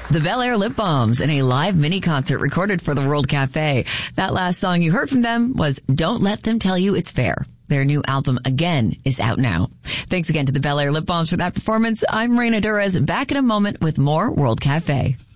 The Bel Air Lip Balms in a live mini concert recorded for the World Cafe. That last song you heard from them was Don't Let Them Tell You It's Fair. Their new album, Again, is out now. Thanks again to the Bel Air Lip Balms for that performance. I'm Reina Durez, back in a moment with more World Cafe.